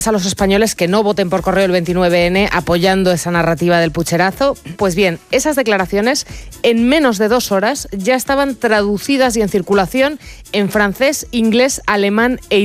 a los españoles que no voten por correo el 29N apoyando esa narrativa del pucherazo. Pues bien, esas declaraciones en menos de 2 horas ya estaban traducidas y en circulación en francés, inglés, alemán e